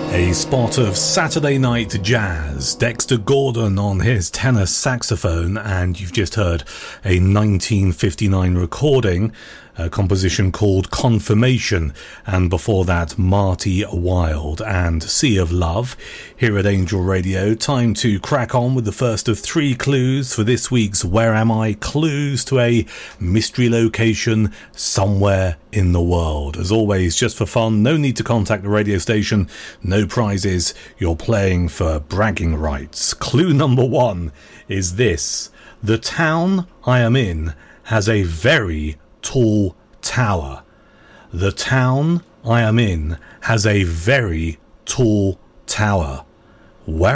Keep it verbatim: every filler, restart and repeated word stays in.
A spot of Saturday night jazz, Dexter Gordon on his tenor saxophone, and you've just heard a nineteen fifty-nine recording, a composition called Confirmation, and before that Marty Wilde and Sea of Love here at Angel Radio. Time to crack on with the first of three clues for this week's Where Am I? Clues to a mystery location somewhere in the world. As always, just for fun, no need to contact the radio station, no prizes, you're playing for bragging rights. Clue number one is this: the town I am in has a very tall tower. The town I am in has a very tall tower. Where